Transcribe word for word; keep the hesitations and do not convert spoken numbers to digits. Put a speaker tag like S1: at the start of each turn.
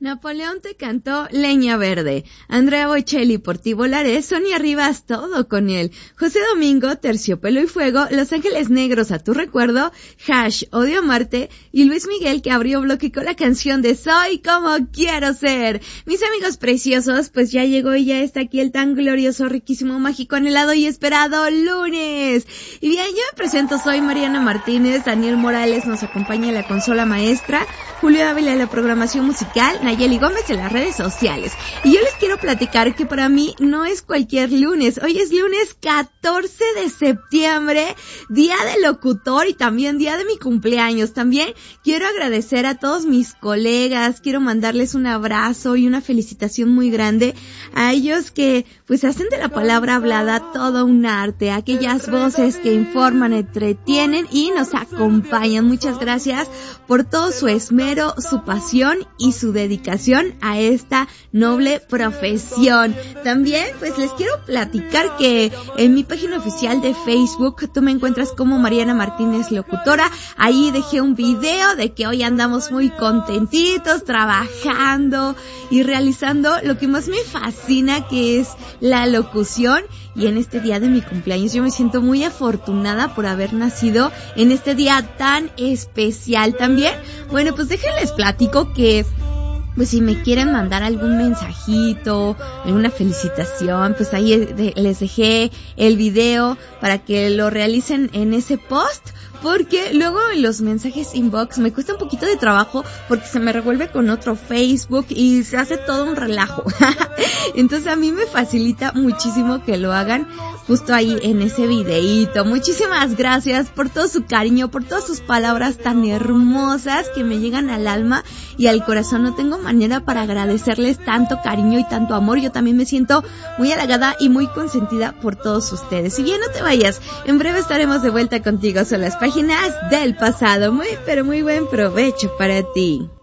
S1: Napoleón te cantó Leña Verde. Andrea Bocelli, Por ti volaré. Sonia Rivas, Todo con él. José Domingo, Terciopelo y Fuego. Los Ángeles Negros, A tu recuerdo. Hash, Odio amarte. Y Luis Miguel, que abrió bloque con la canción de Soy como quiero ser. Mis amigos preciosos, pues ya llegó y ya está aquí el tan glorioso, riquísimo, mágico, anhelado y esperado lunes. Y bien, yo me presento, soy Mariana Martínez. Daniel Morales nos acompaña en la consola maestra. Julio Ávila en la programación musical. Nayeli Gómez en las redes sociales. Y yo les quiero platicar que para mí no es cualquier lunes. Hoy es lunes catorce de septiembre, día del locutor y también día de mi cumpleaños. También quiero agradecer a todos mis colegas, quiero mandarles un abrazo y una felicitación muy grande a ellos que pues hacen de la palabra hablada todo un arte, aquellas voces que informan, entretienen y nos acompañan. Muchas gracias por todo su esmero, su pasión y su dedicación a esta noble profesión. También pues les quiero platicar que en mi página oficial de Facebook tú me encuentras como Mariana Martínez Locutora. Ahí dejé un video de que hoy andamos muy contentitos trabajando y realizando lo que más me fascina, que es la locución. Y en este día de mi cumpleaños yo me siento muy afortunada por haber nacido en este día tan especial. También, bueno, pues déjenles platico que pues si me quieren mandar algún mensajito, alguna felicitación, pues ahí de, les dejé el video para que lo realicen en ese post, porque luego en los mensajes inbox me cuesta un poquito de trabajo porque se me revuelve con otro Facebook y se hace todo un relajo. Entonces a mí me facilita muchísimo que lo hagan justo ahí en ese videíto. Muchísimas gracias por todo su cariño, por todas sus palabras tan hermosas que me llegan al alma y al corazón. No tengo manera para agradecerles tanto cariño y tanto amor. Yo también me siento muy halagada y muy consentida por todos ustedes. Si bien no te vayas, en breve estaremos de vuelta contigo. Son las páginas del pasado. Muy pero muy buen provecho para ti.